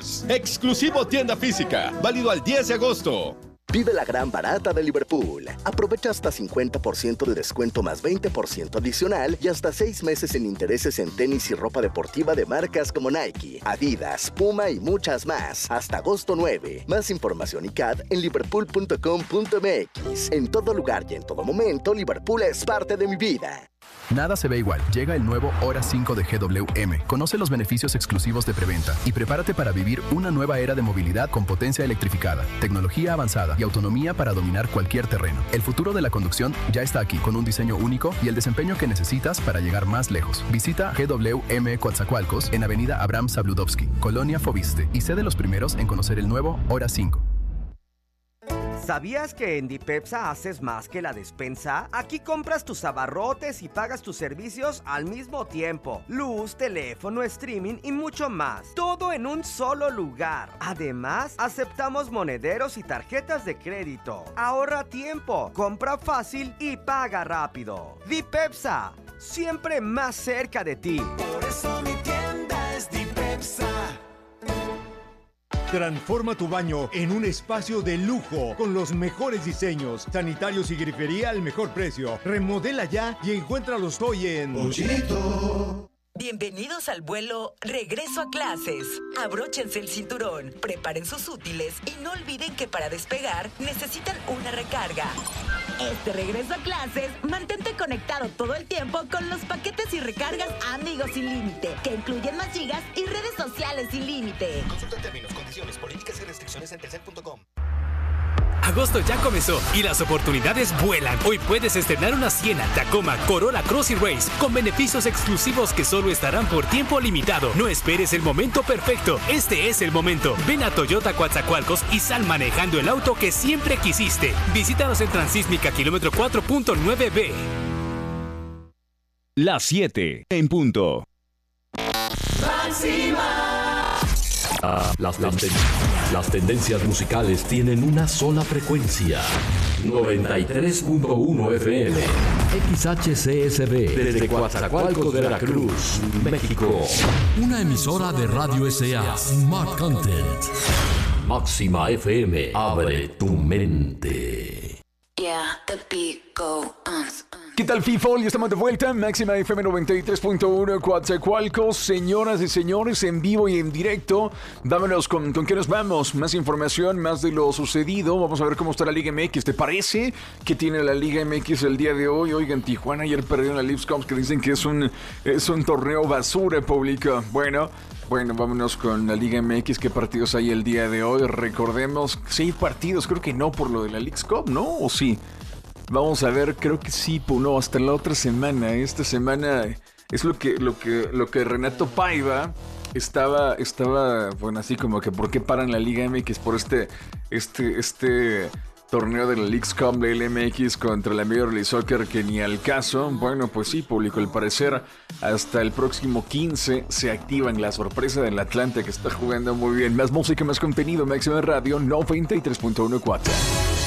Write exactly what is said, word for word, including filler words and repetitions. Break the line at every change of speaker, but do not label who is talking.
Stores. Exclusivo tienda física. Válido al diez de agosto.
Vive la gran barata de Liverpool. Aprovecha hasta cincuenta por ciento de descuento más veinte por ciento adicional y hasta seis meses sin intereses en tenis y ropa deportiva de marcas como Nike, Adidas, Puma y muchas más. Hasta agosto nueve. Más información y C A D en liverpool punto com punto m x. En todo lugar y en todo momento, Liverpool es parte de mi vida.
Nada se ve igual. Llega el nuevo Hora cinco de G W M. Conoce los beneficios exclusivos de preventa y prepárate para vivir una nueva era de movilidad con potencia electrificada, tecnología avanzada y autonomía para dominar cualquier terreno. El futuro de la conducción ya está aquí, con un diseño único y el desempeño que necesitas para llegar más lejos. Visita G W M Coatzacoalcos en Avenida Abraham Sabludovsky, Colonia Fobiste, y sé de los primeros en conocer el nuevo Hora cinco.
¿Sabías que en Dipepsa haces más que la despensa? Aquí compras tus abarrotes y pagas tus servicios al mismo tiempo. Luz, teléfono, streaming y mucho más. Todo en un solo lugar. Además, aceptamos monederos y tarjetas de crédito. Ahorra tiempo, compra fácil y paga rápido. Dipepsa, siempre más cerca de ti.
Por eso mi tienda es Dipepsa.
Transforma tu baño en un espacio de lujo con los mejores diseños, sanitarios y grifería al mejor precio. Remodela ya y encuéntralos hoy en
Pochito.
Bienvenidos al vuelo Regreso a Clases. Abróchense el cinturón, preparen sus útiles y no olviden que para despegar necesitan una recarga. Este regreso a clases, mantente conectado todo el tiempo con los paquetes y recargas Amigos sin límite, que incluyen más gigas y redes sociales sin límite.
Consulta términos, condiciones, políticas y restricciones en telcel punto com.
Agosto ya comenzó y las oportunidades vuelan. Hoy puedes estrenar una Siena, Tacoma, Corolla Cross y Race con beneficios exclusivos que solo estarán por tiempo limitado. No esperes el momento perfecto. Este es el momento. Ven a Toyota Coatzacoalcos y sal manejando el auto que siempre quisiste. Visítanos en Transísmica, kilómetro cuatro punto nueve B.
Las siete en punto.
Máxima.
Ah, las, tenden- las tendencias musicales tienen una sola frecuencia. noventa y tres punto uno F M. X H C S B. Desde Coatzacoalcos, Veracruz, México.
Una emisora de Radio S A. Smart Content.
Máxima F M. Abre tu mente.
Yeah, the beat go on.
¿Qué tal, FIFO? Ya estamos de vuelta. Máxima F M noventa y tres punto uno, Coatzacoalcos. Señoras y señores, en vivo y en directo. Vámonos con, con qué nos vamos. Más información, más de lo sucedido. Vamos a ver cómo está la Liga M X. ¿Te parece que tiene la Liga M X el día de hoy? Oigan, Tijuana ayer perdieron la Lipscoms, que dicen que es un, es un torneo basura público. Bueno... Bueno, vámonos con la Liga M X. ¿Qué partidos hay el día de hoy? Recordemos, seis partidos. Creo que no por lo de la Leagues Cup, ¿no? ¿O sí? Vamos a ver, creo que sí, pues no, hasta la otra semana. Esta semana es lo que, lo que, lo que Renato Paiva estaba, estaba, bueno, así como que ¿por qué paran la Liga M X? Por este, este, este... torneo de la Leagues Cup de L M X contra la Major League Soccer, que ni al caso. Bueno, pues sí, público, al parecer hasta el próximo quince se activan. La sorpresa del Atlante, que está jugando muy bien. Más música, más contenido. Máxima Radio noventa y tres punto uno cuatro.